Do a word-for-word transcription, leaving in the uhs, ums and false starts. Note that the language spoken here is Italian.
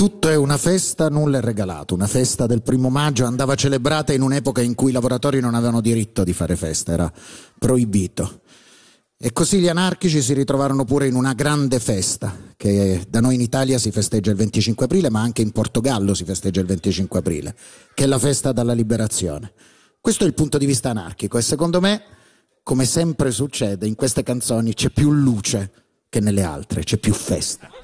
Tutto è una festa, nulla è regalato. Una festa del primo maggio andava celebrata in un'epoca in cui i lavoratori non avevano diritto di fare festa, era proibito. E così gli anarchici si ritrovarono pure in una grande festa, che da noi in Italia si festeggia il venticinque aprile, ma anche in Portogallo si festeggia il venticinque aprile, che è la festa della liberazione. Questo è il punto di vista anarchico e secondo me, come sempre succede, in queste canzoni c'è più luce che nelle altre, c'è più festa.